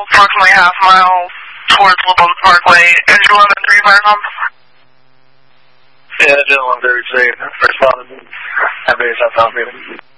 approximately half mile towards Lubbock Parkway, engine 11-3 fire pump. Yeah, engine 11-3, responded. Have base, that's off meeting.